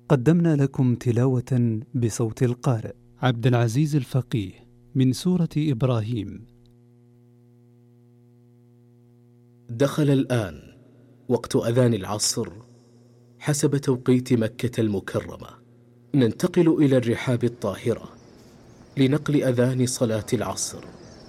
قدمنا لكم تلاوة بصوت القارئ عبد العزيز الفقيه من سورة إبراهيم. دخل الآن وقت أذان العصر حسب توقيت مكة المكرمة. ننتقل إلى الرحاب الطاهرة لنقل أذان صلاة العصر.